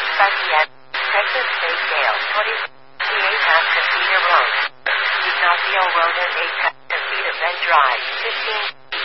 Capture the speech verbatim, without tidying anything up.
Sussex, Texas State Dale, twenty-eight Casita Road, Ignacio Road and eight Casita Bend Drive, fifteen